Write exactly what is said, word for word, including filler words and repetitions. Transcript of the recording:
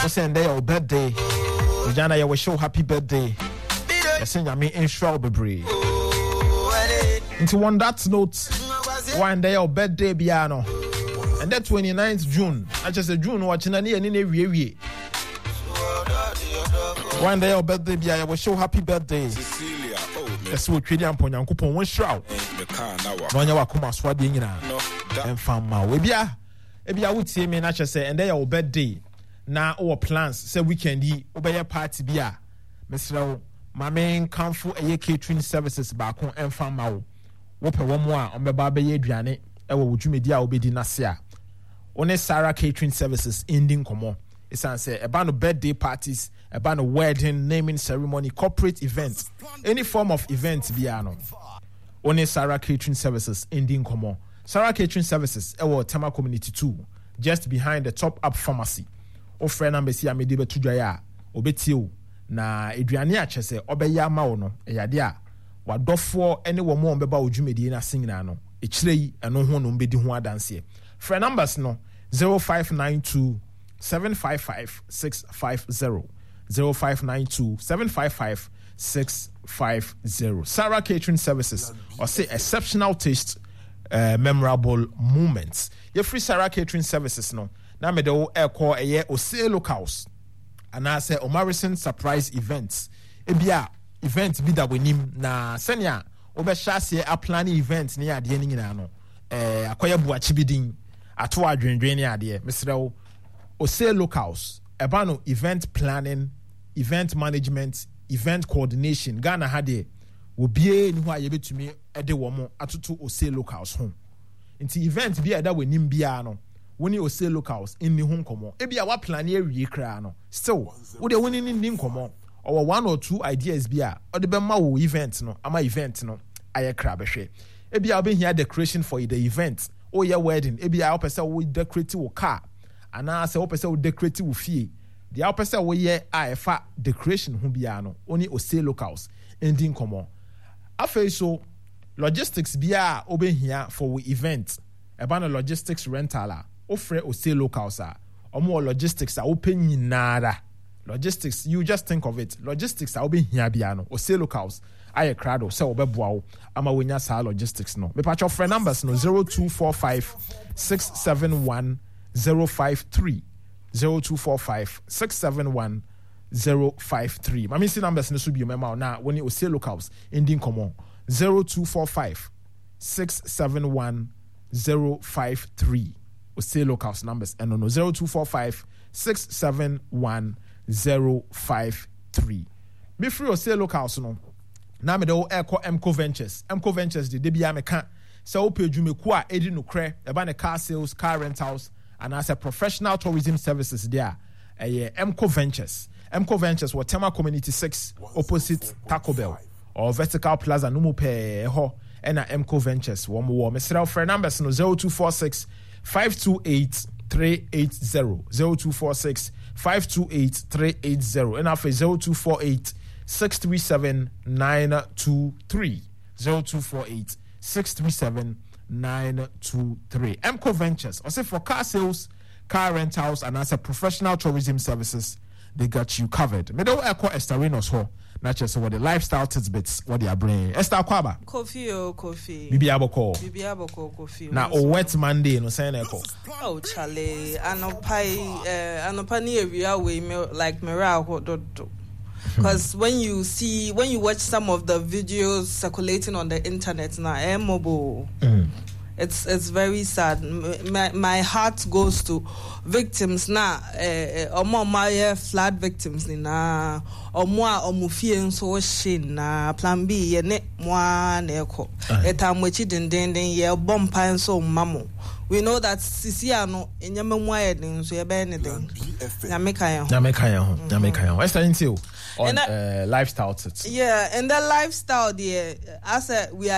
send your birthday. Ujana ya wish you happy birthday. Send ya me in Strawberry. Into on that note, one day your birthday piano. And that twenty-ninth June. I just said June watching any and any every one day your birthday piano wish you happy birthday. Cecilia, oh yes, we treat them upon Yankupon one shroud. When you are come as what being and found my way. Maybe I would say me not just say and they your birthday. Now our plans say weekend yi obey party bia Mister my main comfort a catering services back on and farm ma wo pe wo mo a on be ba be aduane e wo dwumedi a obedi na se a one Sarah Catering Services ending komo esan say about no birthday parties about no wedding naming ceremony corporate events any form of event bia no one Sarah Catering Services ending komo Sarah Catering Services e wo Tema Community two just behind the Top Up Pharmacy. O friend number si amede betu dwa obeti o na eduane a kyese obeya ma wo no eyade a wadofo ene wo mo beba odwumedi na singina no ekire yi eno ho no mbedi ho adanse friend numbers no zero five nine two seven five five six five zero zero five nine two seven five five six five zero Sarah Catering Services or say exceptional taste uh, memorable moments your free Sarah Catering Services no na me de wo eko eye Ose Locals and I say Omarison surprise events ebia event bi da wenim na senia obe hase a planning event ne ade ni nyina no eh akoya buachi bidin ato adwendwen ne ade mesre wo Ose Locals eba no event planning event management event coordination Ghana hade wo bie ni ho aye betumi ede wo mo atoto Ose Locals ho nti event bi ada wenim bia no woni Ose Locals in ni ho nkomo ebia wa plan e wie kra no still wo de woni ni nkomo or one or two ideas bia or the be ma wo event no ama event no aye kra behwe ebia obe here decoration for the event or your wedding ebia opese wo decorate wo car ana se opese wo decorate wo fie the opese wo ye a fa decoration ho bia no oni Ose Locals ending nkomo afei so logistics bia obe here for wo event eba no logistics rental ofre Ose Locals a omo logistics a open nyinara logistics you just think of it logistics a obe hia bia no Ose Locals aye crowd so obeboa wo ama wonya sa logistics no me patch of friend numbers no zero two four five six seven one zero five three zero two four five six seven one zero five three mami si numbers no so bi mema na woni Ose Locals ending common zero two four five six seven one zero five three Ose Locals numbers and no zero two four five six seven one zero five three. Be free Ose Locals no. Na me do Eco Emco Ventures. Emco Ventures de debia me kan se ope dwumeku a edi no kre eba ne car sales, car rentals and as a professional tourism services there. Eh Emco Ventures. Emco Ventures what Tema Community six opposite Taco Bell or Vertical Plaza no mo pe ho and a Emco Ventures wo mo wo. Me sra friend numbers no zero two four six five two eight three eight zero zero two four six five two eight three eight zero and after zero two four eight six three seven nine two three zero two four eight six three seven nine two three. Emco Ventures, I say for car sales, car rentals, and as a professional tourism services, they got you covered. Me do Eco Estarinos ho. Not just what the lifestyle tidbits, what they are bringing. Esther Kwaba. Coffee or coffee. Bibi Aboko. Bibi Aboko coffee. Now, o wet Monday, no saying echo. Oh, Charlie. Anopai, uh, Anopani area we like Mira Hododo. Because when you see, when you watch some of the videos circulating on the internet now, eh, mobile. Mm. It's it's very sad. My my heart goes to victims na eh omo my flood victims ni na omo a omo fie nso shin na plan B ye ne mo na eko etamwechi denden den ye bompa nso mamo. We know that sisia no enyama mu aye den so ye be ne den. Na meka ye ho. Na meka ye ho. Na meka ye ho. What's that on uh, lifestyle tips? Yeah, and the lifestyle there as a, we are